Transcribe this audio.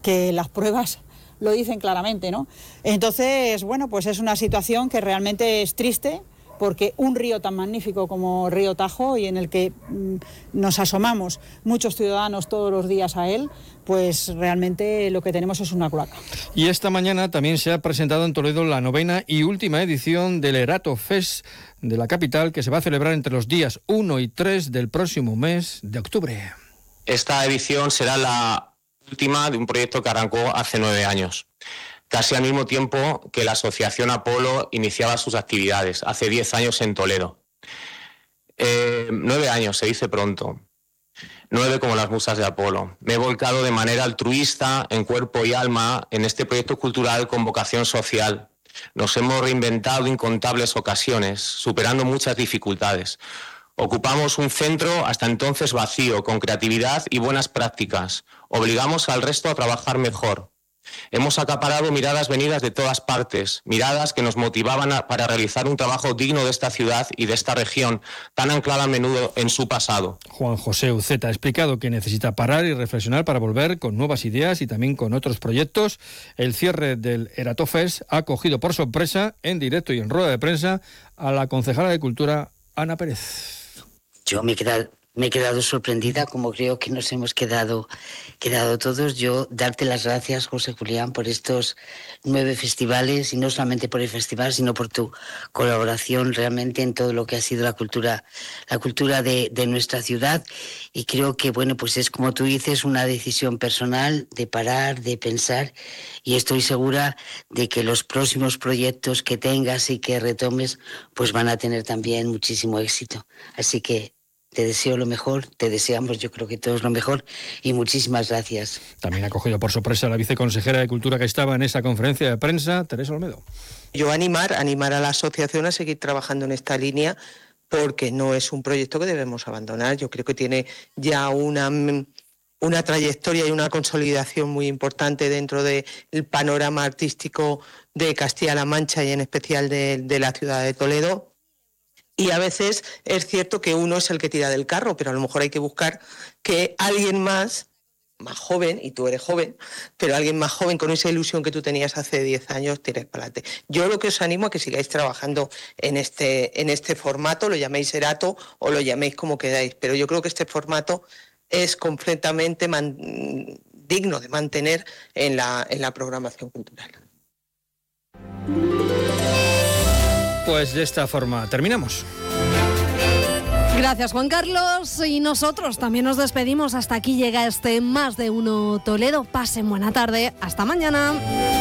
que las pruebas lo dicen claramente, ¿no? Entonces, bueno, pues es una situación que realmente es triste, porque un río tan magnífico como Río Tajo, y en el que nos asomamos muchos ciudadanos todos los días a él, pues realmente lo que tenemos es una cloaca. Y esta mañana también se ha presentado en Toledo la 9ª y última edición del Erato Fest de la capital, que se va a celebrar entre los días 1 y 3 del próximo mes de octubre. Esta edición será la última de un proyecto que arrancó hace 9 años. Casi al mismo tiempo que la Asociación Apolo iniciaba sus actividades, hace 10 años en Toledo. 9 años, se dice pronto. 9 como las musas de Apolo. Me he volcado de manera altruista, en cuerpo y alma, en este proyecto cultural con vocación social. Nos hemos reinventado incontables ocasiones, superando muchas dificultades. Ocupamos un centro hasta entonces vacío, con creatividad y buenas prácticas. Obligamos al resto a trabajar mejor. Hemos acaparado miradas venidas de todas partes, miradas que nos motivaban para realizar un trabajo digno de esta ciudad y de esta región, tan anclada a menudo en su pasado. Juan José Uceta ha explicado que necesita parar y reflexionar para volver con nuevas ideas y también con otros proyectos. El cierre del Erato Fest ha cogido por sorpresa, en directo y en rueda de prensa, a la concejala de Cultura, Ana Pérez. Yo me he quedado sorprendida, como creo que nos hemos quedado todos. Yo darte las gracias, José Julián, por estos 9 festivales, y no solamente por el festival, sino por tu colaboración realmente en todo lo que ha sido la cultura de nuestra ciudad. Y creo que, bueno, pues es, como tú dices, una decisión personal de parar, de pensar, y estoy segura de que los próximos proyectos que tengas y que retomes, pues van a tener también muchísimo éxito. Así que te deseo lo mejor, te deseamos, yo creo que todos lo mejor, y muchísimas gracias. También ha cogido por sorpresa a la viceconsejera de Cultura que estaba en esa conferencia de prensa, Teresa Olmedo. Yo animar a la asociación a seguir trabajando en esta línea, porque no es un proyecto que debemos abandonar. Yo creo que tiene ya una trayectoria y una consolidación muy importante dentro del panorama artístico de Castilla-La Mancha y en especial de la ciudad de Toledo. Y a veces es cierto que uno es el que tira del carro, pero a lo mejor hay que buscar que alguien más joven, y tú eres joven, pero alguien más joven con esa ilusión que tú tenías hace 10 años, tires para adelante. Yo lo que os animo a que sigáis trabajando en este formato, lo llaméis Erato o lo llaméis como queráis, pero yo creo que este formato es completamente digno de mantener en la programación cultural. Pues de esta forma terminamos. Gracias, Juan Carlos, y nosotros también nos despedimos. Hasta aquí llega este Más de Uno Toledo. Pasen buena tarde. Hasta mañana.